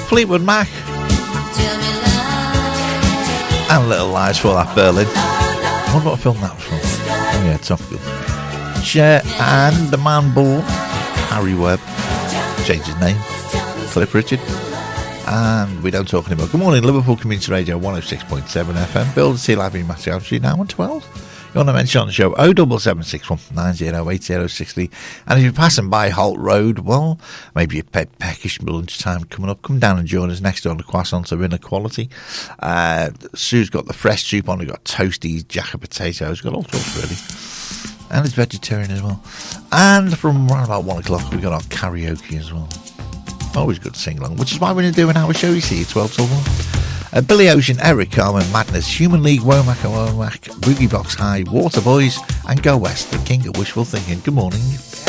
Fleetwood Mac. And Little Lies for that, Berlin. I wonder what film that was from. Oh yeah, Top Gun. Cher and the man born, Harry Webb. Changed his name. Cliff Richard. And we don't talk anymore. Good morning, Liverpool Community Radio 106.7 FM. Bill to see live in Matthew Street now on 12. You want to mention on the show 07761 908060. And if you're passing by Holt Road, well, maybe you're peckish lunchtime coming up, come down and join us next door on the croissants of inequality. Sue's got the fresh soup on, we've got toasties, jacket potatoes, got all sorts really. And it's vegetarian as well. And from around about 1 o'clock we've got our karaoke as well. Always good to sing along, which is why we're going to do an hour show, you see, 12 till 1. Billy Ocean, Eric Carmen, Madness, Human League, Womack and Womack, Boogie Box High, Water Boys, and Go West, the king of wishful thinking. Good morning.